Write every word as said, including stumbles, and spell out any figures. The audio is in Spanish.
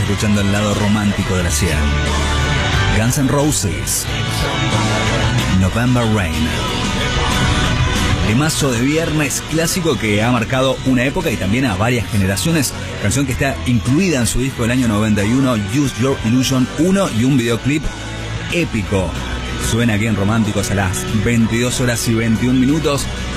escuchando el lado romántico de la cien. Guns N' Roses, November Rain. Temazo de viernes clásico que ha marcado una época y también a varias generaciones. Canción que está incluida en su disco del año noventa y uno, Use Your Illusion uno, y un videoclip épico. Suena aquí en Románticos a las veintidós horas y veintiún minutos.